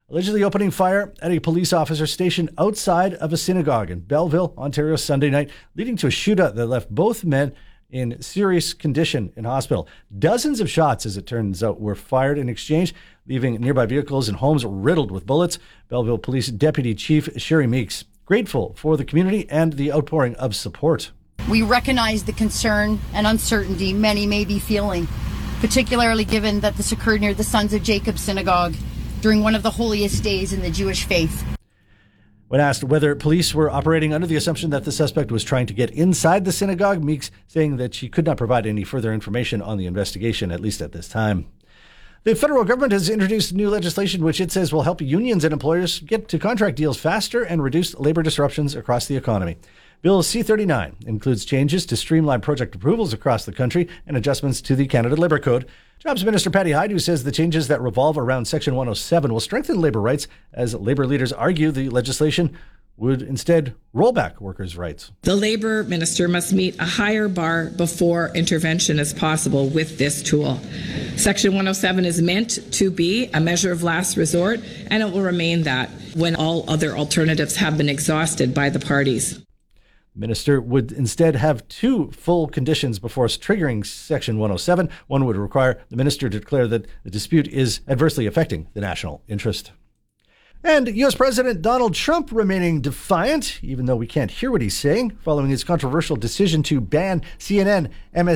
allegedly opening fire at a police officer stationed outside of a synagogue in Belleville, Ontario, Sunday night, leading to a shootout that left both men in serious condition in hospital. Dozens of shots, as it turns out, were fired in exchange, leaving nearby vehicles and homes riddled with bullets. Belleville Police Deputy Chief Sherry Meeks grateful for the community and the outpouring of support. We recognize the concern and uncertainty many may be feeling, particularly given that this occurred near the Sons of Jacob Synagogue during one of the holiest days in the Jewish faith. When asked whether police were operating under the assumption that the suspect was trying to get inside the synagogue, Meeks saying that she could not provide any further information on the investigation, at least at this time. The federal government has introduced new legislation which it says will help unions and employers get to contract deals faster and reduce labor disruptions across the economy. Bill C-39 includes changes to streamline project approvals across the country and adjustments to the Canada Labour Code. Jobs Minister Patty Hajdu says the changes that revolve around Section 107 will strengthen labor rights, as labor leaders argue the legislation would instead roll back workers' rights. The Labour Minister must meet a higher bar before intervention is possible with this tool. Section 107 is meant to be a measure of last resort, and it will remain that when all other alternatives have been exhausted by the parties. Minister would instead have two full conditions before triggering Section 107. One would require the minister to declare that the dispute is adversely affecting the national interest. And U.S. President Donald Trump remaining defiant, even though we can't hear what he's saying, following his controversial decision to ban CNN,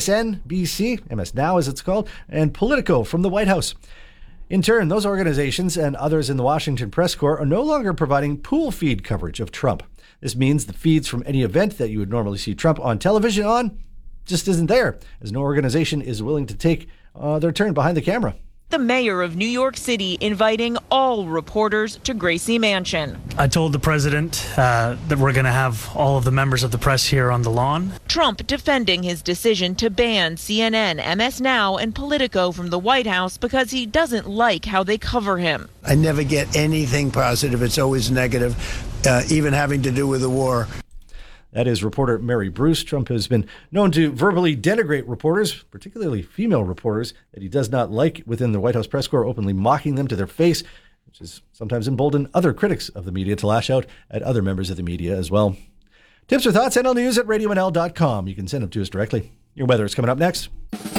MSNBC, MS Now as it's called, and Politico from the White House. In turn, those organizations and others in the Washington press corps are no longer providing pool feed coverage of Trump. This means the feeds from any event that you would normally see Trump on television on just isn't there, as no organization is willing to take their turn behind the camera. The mayor of New York City inviting all reporters to Gracie Mansion. I told the president that we're going to have all of the members of the press here on the lawn. Trump defending his decision to ban CNN, MS Now, and Politico from the White House because he doesn't like how they cover him. I never get anything positive. It's always negative, even having to do with the war. That is reporter Mary Bruce. Trump has been known to verbally denigrate reporters, particularly female reporters, that he does not like within the White House press corps, openly mocking them to their face, which has sometimes emboldened other critics of the media to lash out at other members of the media as well. Tips or thoughts, NL News at RadioNL.com. You can send them to us directly. Your weather is coming up next.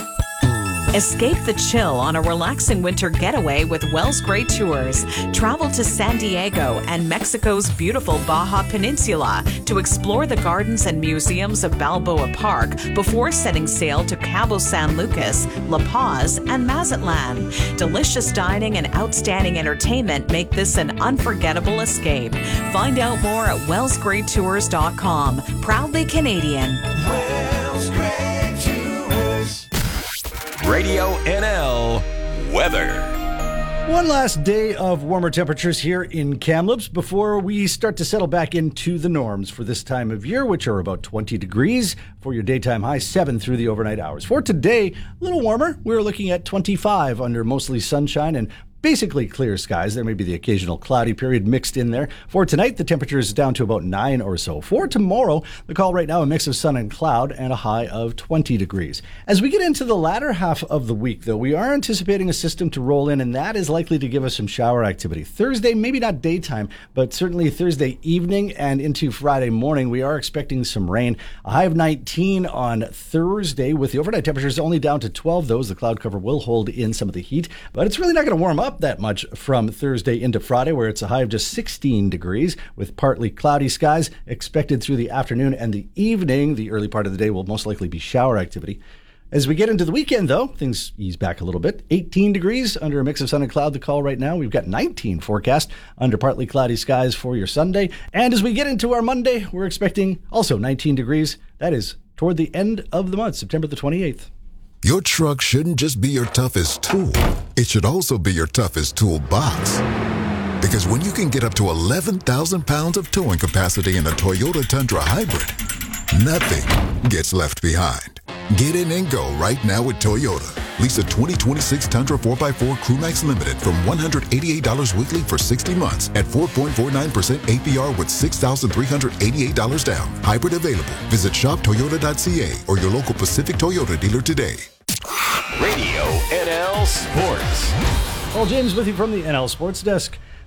Escape the chill on a relaxing winter getaway with Wells Gray Tours. Travel to San Diego and Mexico's beautiful Baja Peninsula to explore the gardens and museums of Balboa Park before setting sail to Cabo San Lucas, La Paz, and Mazatlan. Delicious dining and outstanding entertainment make this an unforgettable escape. Find out more at wellsgraytours.com. Proudly Canadian. Wells Gray Tours. Radio NL weather. One last day of warmer temperatures here in Kamloops before we start to settle back into the norms for this time of year, which are about 20 degrees for your daytime high, 7 through the overnight hours. For today, a little warmer. We're looking at 25 under mostly sunshine and basically clear skies. There may be the occasional cloudy period mixed in there. For tonight, the temperature is down to about 9 or so. For tomorrow, the call right now, a mix of sun and cloud and a high of 20 degrees. As we get into the latter half of the week, though, we are anticipating a system to roll in, and that is likely to give us some shower activity. Thursday, maybe not daytime, but certainly Thursday evening and into Friday morning, we are expecting some rain. A high of 19 on Thursday, with the overnight temperatures only down to 12, though, as the cloud cover will hold in some of the heat. But it's really not going to warm up that much from Thursday into Friday, where it's a high of just 16 degrees with partly cloudy skies expected through the afternoon and the evening. The early part of the day will most likely be shower activity. As we get into the weekend, though, things ease back a little bit. 18 degrees under a mix of sun and cloud, the call right now. We've got 19 forecast under partly cloudy skies for your Sunday. And as we get into our Monday, we're expecting also 19 degrees. That is toward the end of the month, September the 28th. Your truck shouldn't just be your toughest tool. It should also be your toughest toolbox. Because when you can get up to 11,000 pounds of towing capacity in a Toyota Tundra Hybrid, nothing gets left behind. Get in and go right now with Toyota. Lease a 2026 Tundra 4x4 Crewmax Limited from $188 weekly for 60 months at 4.49% APR with $6,388 down. Hybrid available. Visit shoptoyota.ca or your local Pacific Toyota dealer today. Radio NL Sports. Paul James with you from the NL Sports Desk.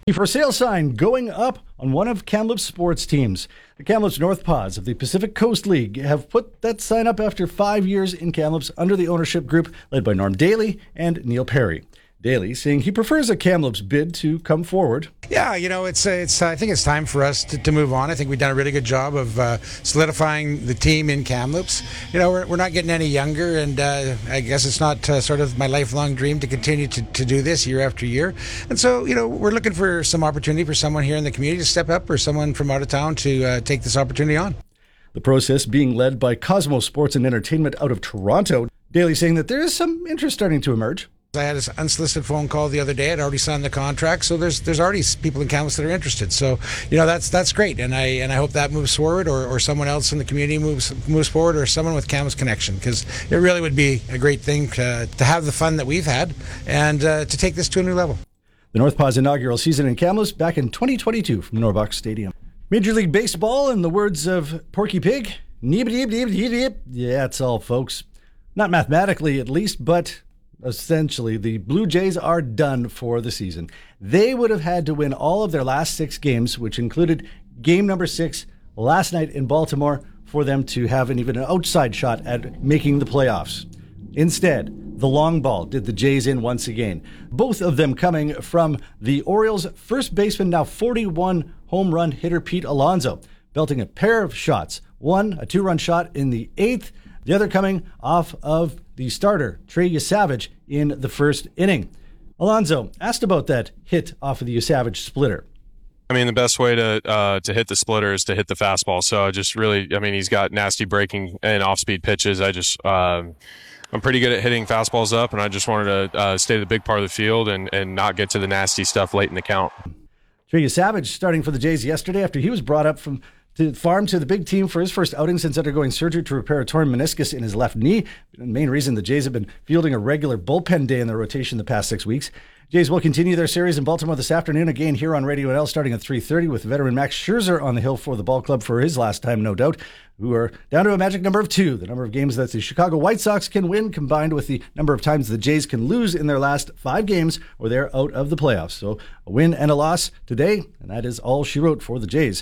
The for sale sign going up on one of Kamloops' sports teams. The Kamloops North Paws of the Pacific Coast League have put that sign up after 5 years in Kamloops under the ownership group led by Norm Daly and Neil Perry. Daly saying he prefers a Kamloops bid to come forward. Yeah, it's I think it's time for us to move on. I think we've done a really good job of solidifying the team in Kamloops. We're not getting any younger, and I guess it's not sort of my lifelong dream to continue to do this year after year. And so, we're looking for some opportunity for someone here in the community to step up or someone from out of town to take this opportunity on. The process being led by Cosmos Sports and Entertainment out of Toronto. Daly saying that there is some interest starting to emerge. I had an unsolicited phone call the other day. I'd already signed the contract, so there's already people in Kamloops that are interested. So that's great, and I hope that moves forward, or someone else in the community moves forward, or someone with Kamloops connection, because it really would be a great thing to have the fun that we've had and to take this to a new level. The North Paws inaugural season in Kamloops back in 2022 from Norbox Stadium. Major League Baseball, in the words of Porky Pig, yeah, that's all, folks. Not mathematically, at least, but essentially, the Blue Jays are done for the season. They would have had to win all of their last 6 games, which included game number 6 last night in Baltimore, for them to have even an outside shot at making the playoffs. Instead, the long ball did the Jays in once again. Both of them coming from the Orioles' first baseman, now 41 home run hitter Pete Alonso, belting a pair of shots. One, a 2-run shot in the 8th, the other coming off of the starter, Trey Yesavage, in the first inning. Alonso asked about that hit off of the Yesavage splitter. I mean, the best way to hit the splitter is to hit the fastball. So he's got nasty breaking and off-speed pitches. I'm pretty good at hitting fastballs up, and I just wanted to stay the big part of the field and not get to the nasty stuff late in the count. Trey Yesavage starting for the Jays yesterday after he was brought up from to farm to the big team for his first outing since undergoing surgery to repair a torn meniscus in his left knee. The main reason the Jays have been fielding a regular bullpen day in their rotation the past 6 weeks. Jays will continue their series in Baltimore this afternoon, again here on Radio NL starting at 3:30 with veteran Max Scherzer on the hill for the ball club for his last time, no doubt, who are down to a magic number of 2, the number of games that the Chicago White Sox can win combined with the number of times the Jays can lose in their last 5 games or they're out of the playoffs. So a win and a loss today, and that is all she wrote for the Jays.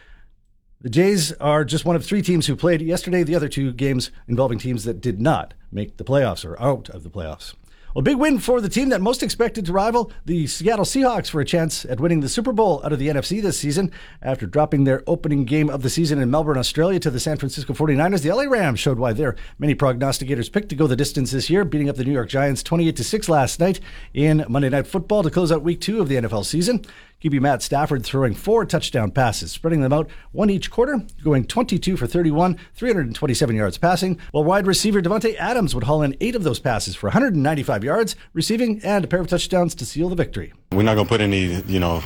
The Jays are just one of 3 teams who played yesterday. The other 2 games involving teams that did not make the playoffs or out of the playoffs. Well, big win for the team that most expected to rival the Seattle Seahawks for a chance at winning the Super Bowl out of the NFC this season. After dropping their opening game of the season in Melbourne, Australia to the San Francisco 49ers, the LA Rams showed why their many prognosticators picked to go the distance this year, beating up the New York Giants 28-6 last night in Monday Night Football to close out Week 2 of the NFL season. QB Matt Stafford throwing 4 touchdown passes, spreading them out 1 each quarter, going 22 for 31, 327 yards passing, while wide receiver Devontae Adams would haul in 8 of those passes for 195 yards, receiving, and a pair of touchdowns to seal the victory. We're not going to put any,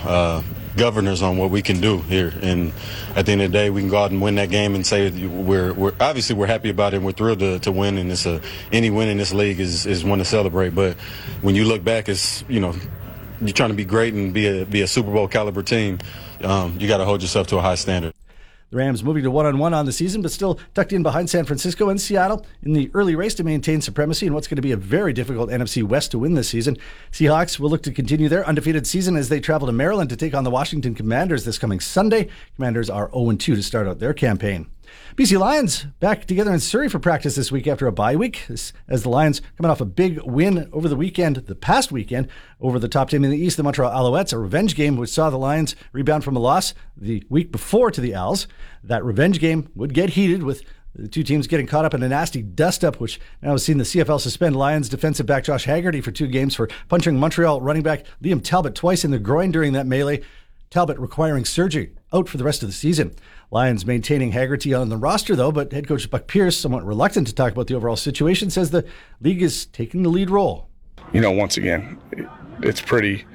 governors on what we can do here. And at the end of the day, we can go out and win that game and say we're obviously we're happy about it and we're thrilled to win. And any win in this league is one to celebrate. But when you look back, it's, you're trying to be great and be a Super Bowl caliber team. You got to hold yourself to a high standard. The Rams moving to 1-1 on the season, but still tucked in behind San Francisco and Seattle in the early race to maintain supremacy in what's going to be a very difficult NFC West to win this season. Seahawks will look to continue their undefeated season as they travel to Maryland to take on the Washington Commanders this coming Sunday. Commanders are 0-2 to start out their campaign. BC Lions back together in Surrey for practice this week after a bye week, as the Lions coming off a big win over the past weekend, over the top team in the East, the Montreal Alouettes, a revenge game which saw the Lions rebound from a loss the week before to the Owls. That revenge game would get heated with the 2 teams getting caught up in a nasty dust-up, which now has seen the CFL suspend Lions defensive back Josh Haggerty for 2 games for punching Montreal running back Liam Talbot twice in the groin during that melee. Talbot requiring surgery, out for the rest of the season. Lions maintaining Haggerty on the roster, though, but head coach Buck Pierce, somewhat reluctant to talk about the overall situation, says the league is taking the lead role. Once again, it's pretty,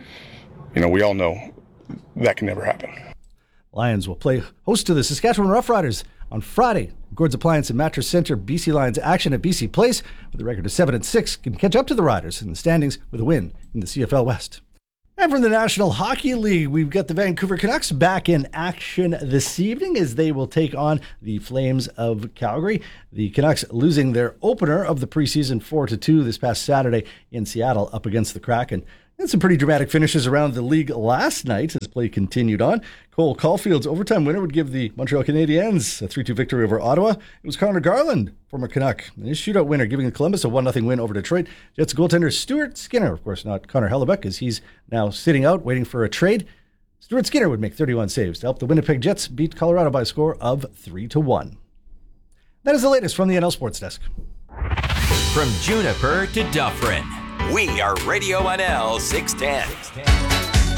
we all know that can never happen. Lions will play host to the Saskatchewan Roughriders on Friday. Gord's Appliance and Mattress Center, BC Lions action at BC Place with a record of 7-6 can catch up to the Riders in the standings with a win in the CFL West. And from the National Hockey League, we've got the Vancouver Canucks back in action this evening as they will take on the Flames of Calgary. The Canucks losing their opener of the preseason 4-2 this past Saturday in Seattle up against the Kraken. And some pretty dramatic finishes around the league last night as play continued on. Cole Caulfield's overtime winner would give the Montreal Canadiens a 3-2 victory over Ottawa. It was Connor Garland, former Canuck, and his shootout winner, giving Columbus a 1-0 win over Detroit. Jets goaltender Stuart Skinner, of course not Connor Hellebuck, as he's now sitting out waiting for a trade. Stuart Skinner would make 31 saves to help the Winnipeg Jets beat Colorado by a score of 3-1. That is the latest from the NL Sports Desk. From Juniper to Dufferin, we are Radio NL 610.